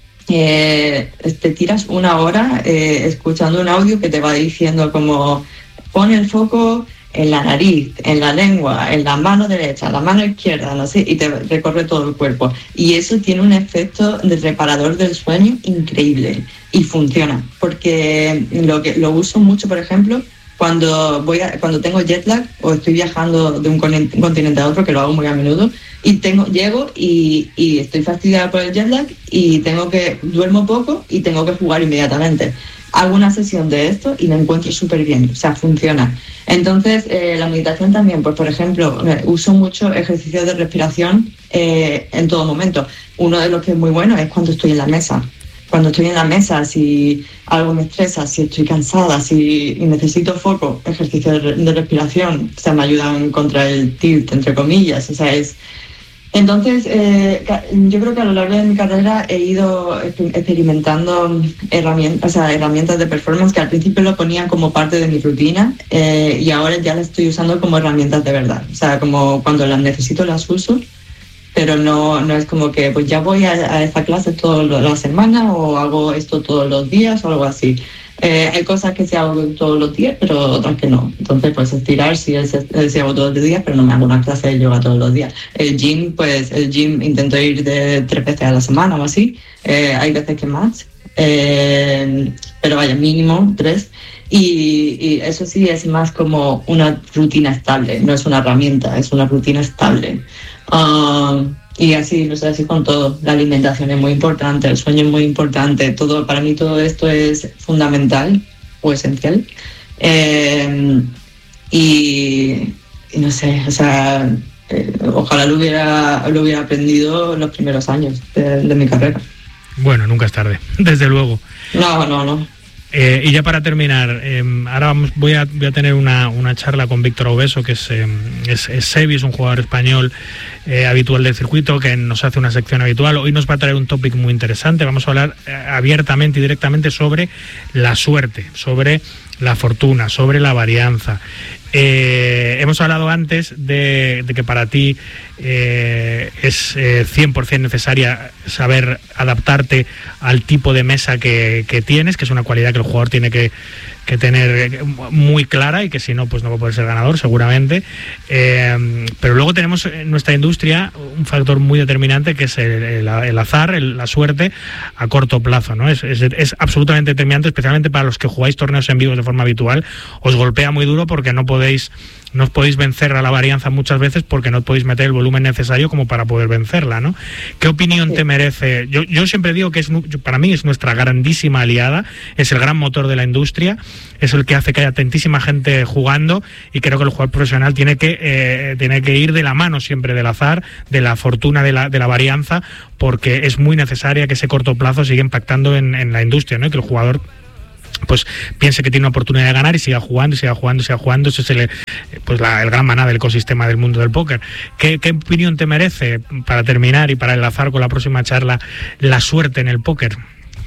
Eh, te tiras una hora eh, escuchando un audio que te va diciendo como pon el foco en la nariz, en la lengua, en la mano derecha, la mano izquierda, no sé, y te recorre todo el cuerpo. Y eso tiene un efecto de reparador del sueño increíble y funciona, porque lo que lo uso mucho, por ejemplo, cuando voy a, cuando tengo jet lag o estoy viajando de un continente a otro, que lo hago muy a menudo, y tengo llego y, y estoy fastidiada por el jet lag y tengo que duermo poco y tengo que jugar inmediatamente. Hago una sesión de esto y me encuentro súper bien, o sea, funciona. Entonces, eh, la meditación también, pues por ejemplo, uso mucho ejercicios de respiración eh, en todo momento. Uno de los que es muy bueno es cuando estoy en la mesa. Cuando estoy en la mesa, si algo me estresa, si estoy cansada, si necesito foco, ejercicios de, de respiración, o sea, me ayudan contra el tilt, entre comillas, o sea, es... Entonces, eh, yo creo que a lo largo de mi carrera he ido experimentando herramientas, o sea, herramientas de performance que al principio lo ponía como parte de mi rutina eh, y ahora ya las estoy usando como herramientas de verdad. O sea, como cuando las necesito las uso, pero no, no es como que pues ya voy a, a esta clase toda la semana o hago esto todos los días o algo así. Eh, hay cosas que se hago todos los días, pero otras que no. Entonces, pues estirar sí es, se hago todos los días, pero no me hago una clase de yoga todos los días. El gym, pues el gym intento ir de tres veces a la semana o así. Eh, hay veces que más, eh, pero vaya, mínimo tres. Y, y eso sí es más como una rutina estable, no es una herramienta, es una rutina estable. Um, y así, no sé, así con todo. La alimentación es muy importante, el sueño es muy importante, todo, para mí todo esto es fundamental o esencial. Eh, y, y no sé, o sea, eh, ojalá lo hubiera, lo hubiera aprendido en los primeros años de, de mi carrera. Bueno, nunca es tarde, desde luego. No, no, no. Eh, y ya para terminar, eh, ahora vamos, voy, a, voy a tener una, una charla con Víctor Obeso, que es, eh, es, es Sevi, es un jugador español eh, habitual del circuito, que nos hace una sección habitual. Hoy nos va a traer un tópico muy interesante. Vamos a hablar eh, abiertamente y directamente sobre la suerte, sobre la fortuna, sobre la varianza. Eh, hemos hablado antes de, de que para ti eh, es eh, cien por ciento necesaria saber adaptarte al tipo de mesa que, que tienes, que es una cualidad que el jugador tiene que, que tener muy clara y que si no, pues no va a poder ser ganador seguramente. Eh, pero luego tenemos en nuestra industria un factor muy determinante que es el, el, el azar, el, la suerte a corto plazo, ¿no? Es, es, es absolutamente determinante, especialmente para los que jugáis torneos en vivo de forma habitual. Os golpea muy duro porque no podéis no os podéis vencer a la varianza muchas veces porque no podéis meter el volumen necesario como para poder vencerla, ¿no? ¿Qué opinión sí. te merece? Yo, yo siempre digo que es para mí es nuestra grandísima aliada, es el gran motor de la industria, es el que hace que haya tantísima gente jugando y creo que el jugador profesional tiene que eh, tiene que ir de la mano siempre del azar, de la fortuna, de la, de la varianza, porque es muy necesaria que ese corto plazo siga impactando en, en la industria, ¿no? Y que el jugador pues piense que tiene una oportunidad de ganar y siga jugando, y siga jugando, y siga jugando. Ese es el, pues la, el gran maná del ecosistema del mundo del póker. ¿Qué, ¿Qué opinión te merece, para terminar y para enlazar con la próxima charla, la suerte en el póker?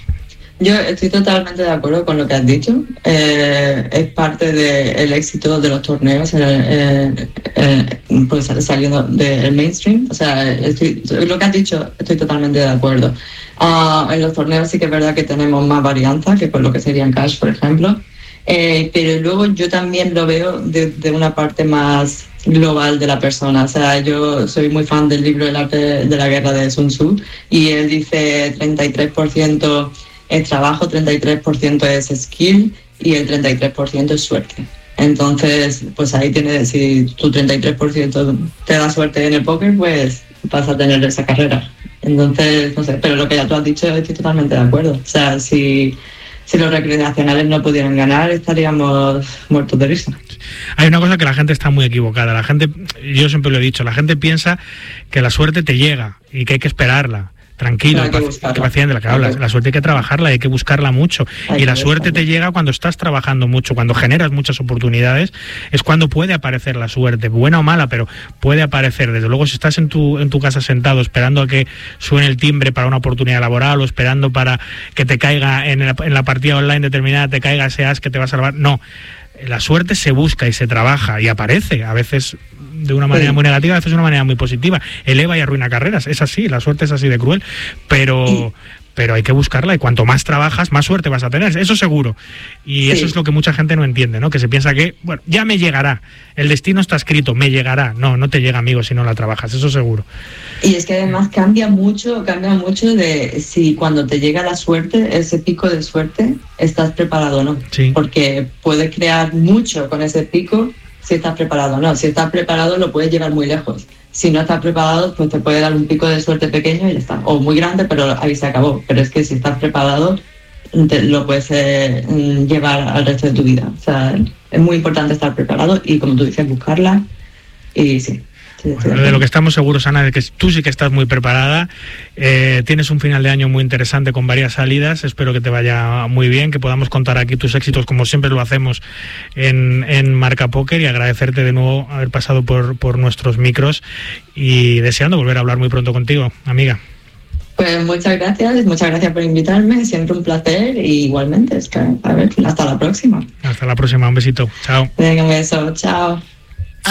Yo estoy totalmente de acuerdo con lo que has dicho. Eh, es parte del éxito de los torneos, eh, eh, eh, pues saliendo del mainstream. O sea, estoy, lo que has dicho, estoy totalmente de acuerdo. Uh, en los torneos sí que es verdad que tenemos más varianza que por lo que sería en cash, por ejemplo. Eh, pero luego yo también lo veo de, de una parte más global de la persona. O sea, yo soy muy fan del libro El arte de la guerra de Sun Tzu y él dice treinta y tres por ciento es trabajo, treinta y tres por ciento es skill y el treinta y tres por ciento es suerte. Entonces, pues ahí tienes, si tu treinta y tres por ciento te da suerte en el póker, pues vas a tener esa carrera. Entonces, no sé, pero lo que ya tú has dicho, estoy totalmente de acuerdo. O sea, si, si los recreacionales no pudieran ganar, estaríamos muertos de risa. Hay una cosa que la gente está muy equivocada. La gente, yo siempre lo he dicho, la gente piensa que la suerte te llega y que hay que esperarla. Tranquilo, que paciente, de la que hablas. La suerte hay que trabajarla, hay que buscarla mucho. Hay y la suerte te llega cuando estás trabajando mucho, cuando generas muchas oportunidades, es cuando puede aparecer la suerte, buena o mala, pero puede aparecer. Desde luego, si estás en tu, en tu casa sentado esperando a que suene el timbre para una oportunidad laboral o esperando para que te caiga en la, en la partida online determinada, te caiga ese as que te va a salvar, no. La suerte se busca y se trabaja y aparece, a veces de una manera muy negativa, a veces de una manera muy positiva. Eleva y arruina carreras, es así, la suerte es así de cruel, pero, pero hay que buscarla y cuanto más trabajas, más suerte vas a tener, eso seguro. Y sí. Eso es lo que mucha gente no entiende, ¿no? Que se piensa que, bueno, ya me llegará, el destino está escrito, me llegará. No, no te llega, amigo, si no la trabajas, eso seguro. Y es que además cambia mucho, cambia mucho de si cuando te llega la suerte, ese pico de suerte, estás preparado o no. Sí. Porque puedes crear mucho con ese pico si estás preparado o no. Si estás preparado lo puedes llevar muy lejos. Si no estás preparado, pues te puede dar un pico de suerte pequeño y ya está. O muy grande, pero ahí se acabó. Pero es que si estás preparado, te, lo puedes eh, llevar al resto de tu vida. O sea, es muy importante estar preparado y, como tú dices, buscarla. Y sí. Sí, bueno, de lo que estamos seguros, Ana, de que tú sí que estás muy preparada, eh, tienes un final de año muy interesante con varias salidas, espero que te vaya muy bien, que podamos contar aquí tus éxitos como siempre lo hacemos en, en Marca Póker, y agradecerte de nuevo haber pasado por, por nuestros micros y deseando volver a hablar muy pronto contigo, amiga. Pues muchas gracias, muchas gracias por invitarme, siempre un placer, y igualmente, es que, a ver, hasta la próxima. Hasta la próxima, un besito, chao. Venga, un beso, chao.